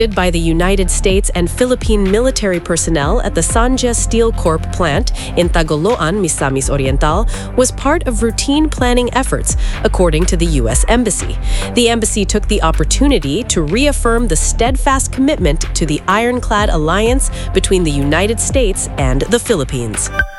by the United States and Philippine military personnel at the Sanja Steel Corp plant in Tagoloan, Misamis Oriental, was part of routine planning efforts, according to the U.S. Embassy. The embassy took the opportunity to reaffirm the steadfast commitment to the ironclad alliance between the United States and the Philippines.